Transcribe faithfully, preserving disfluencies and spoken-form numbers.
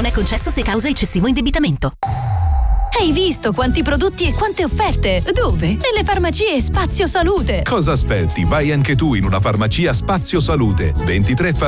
Non è concesso se causa eccessivo indebitamento. Hai visto quanti prodotti e quante offerte? Dove? Nelle farmacie Spazio Salute. Cosa aspetti? Vai anche tu in una farmacia Spazio Salute. ventitré